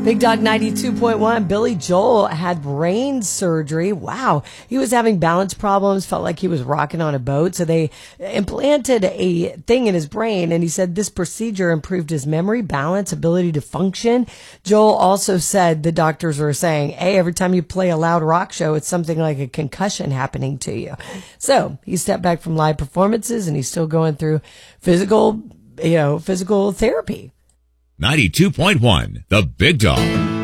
Big Dog 92.1. Billy Joel had brain surgery. Wow. He was having balance problems, felt like he was rocking on a boat. So they implanted a thing in his brain, and he said this procedure improved his memory, balance, ability to function. Joel also said the doctors were saying, hey, every time you play a loud rock show, it's something like a concussion happening to you. So he stepped back from live performances, and he's still going through physical therapy. 92.1, The Big Dog.